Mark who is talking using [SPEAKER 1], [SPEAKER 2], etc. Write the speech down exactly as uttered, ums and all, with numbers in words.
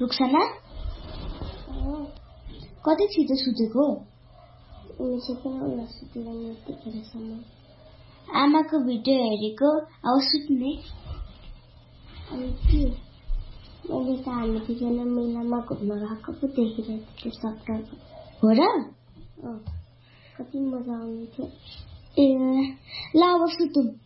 [SPEAKER 1] रुक्साना कति छिटो सुतेको आमाको भिडियो हेरेको अब सुत्ने
[SPEAKER 2] मैले त हामीतिखेर मेलामा घुम्न गएको पो देखिरहेको थियो सप्ताहको
[SPEAKER 1] हो र
[SPEAKER 2] कति मजा आउने थियो
[SPEAKER 1] ए ल अब सुतौँ